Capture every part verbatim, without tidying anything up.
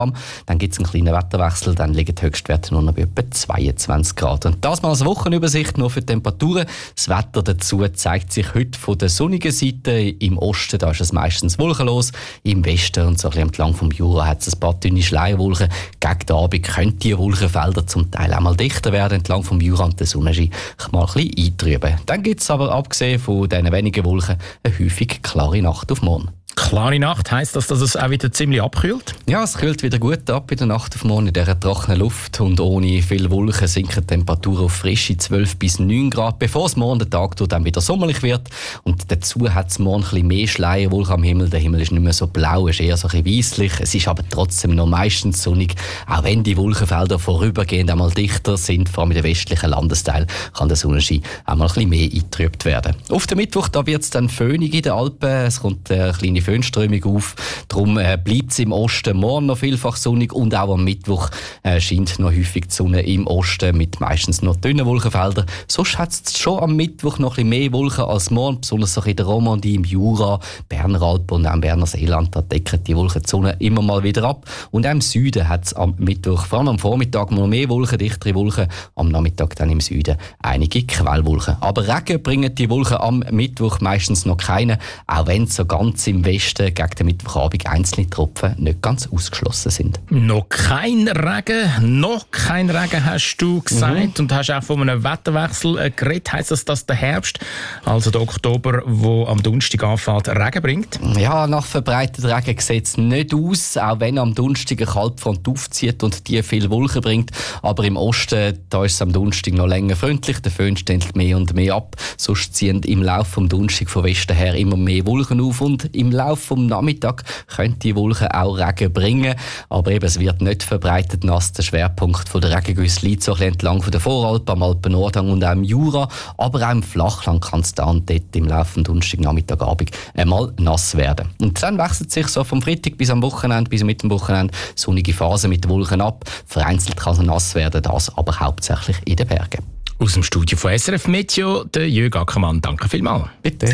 Dann gibt es einen kleinen Wetterwechsel, dann liegen die Höchstwerte nur noch bei etwa zweiundzwanzig Grad. Und das mal als Wochenübersicht nur für die Temperaturen. Das Wetter dazu zeigt sich heute von der sonnigen Seite. Im Osten da ist es meistens wolkenlos, im Westen und so ein bisschen entlang vom Jura hat es ein paar dünne Schleierwolken. Gegen den Abend können die Wolkenfelder zum Teil auch mal dichter werden, entlang vom Jura, und der Sonnenschein kann mal ein bisschen eintrüben. Dann gibt es aber, abgesehen von diesen wenigen Wolken, eine häufig klare Nacht auf morgen. Klare Nacht, heisst das, dass es auch wieder ziemlich abkühlt? Ja, es kühlt wieder gut ab in der Nacht auf morgen in dieser trockenen Luft, und ohne viele Wolken sinken die Temperaturen auf frische zwölf bis neun Grad, bevor es morgen der Tag dann wieder sommerlich wird. Und dazu hat es morgen ein bisschen mehr Schleierwolken am Himmel. Der Himmel ist nicht mehr so blau, ist eher so ein bisschen weisslich. Es ist aber trotzdem noch meistens sonnig, auch wenn die Wolkenfelder vorübergehend einmal dichter sind. Vor allem in den westlichen Landesteilen kann der Sonnenschein einmal ein bisschen mehr eingetrübt werden. Auf den Mittwoch da wird es dann föhnig in den Alpen. Es kommt eine kleine Föhnströmung auf. Darum äh, bleibt es im Osten morgen noch vielfach sonnig, und auch am Mittwoch äh, scheint noch häufig die Sonne im Osten mit meistens noch dünnen Wolkenfeldern. Sonst hat es schon am Mittwoch noch ein bisschen mehr Wolken als morgen, besonders in der Romandie, im Jura, Berner Alpen und auch im Berner Seeland. Da decken die Wolken die Sonne immer mal wieder ab. Und auch im Süden hat es am Mittwoch, vor allem am Vormittag, noch mehr Wolken, dichtere Wolken. Am Nachmittag dann im Süden einige Quellwolken. Aber Regen bringen die Wolken am Mittwoch meistens noch keine, auch wenn so ganz im Westen gegen den Mittwochabend einzelne Tropfen nicht ganz ausgeschlossen sind. Noch kein Regen, noch kein Regen hast du gesagt, mhm. und hast auch von einem Wetterwechsel äh, geredet. Heisst das, dass der Herbst, also der Oktober, wo am Donnerstag anfällt, Regen bringt? Ja, nach verbreitetem Regen sieht es nicht aus, auch wenn am Donnerstag eine Kaltfront aufzieht und die viel Wolken bringt. Aber im Osten, da ist es am Donnerstag noch länger freundlich, der Föhn stellt mehr und mehr ab. Sonst ziehen im Laufe des Donnerstag von Westen her immer mehr Wolken auf, und im Laufe des Nachmittags können die Wolken auch Regen bringen. Aber eben, es wird nicht verbreitet nass. Der Schwerpunkt der Regengüsse liegt so ein bisschen entlang von der Voralpen, am Alpen-Nordhang und auch im Jura. Aber auch im Flachland kann es da und dort im Laufe des Donnerstag, Nachmittagabend einmal nass werden. Und dann wechselt sich so vom Freitag bis am Wochenende, bis mit dem Wochenende, sonnige Phase mit den Wolken ab. Vereinzelt kann es nass werden, das aber hauptsächlich in den Bergen. Aus dem Studio von S R F Meteo, der Jürg Ackermann. Danke vielmals. Bitte.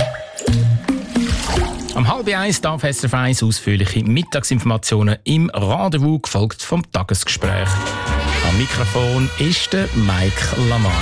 Am halb eins darf S R F eins ausführliche Mittagsinformationen im Rendezvous, gefolgt vom Tagesgespräch. Am Mikrofon ist der Mike Lamar.